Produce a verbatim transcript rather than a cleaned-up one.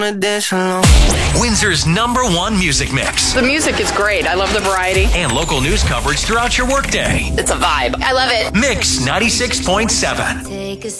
Windsor's number one music mix. The music is great. I love the variety. And local news coverage throughout your workday. It's a vibe. I love it. Mix ninety-six point seven. Take a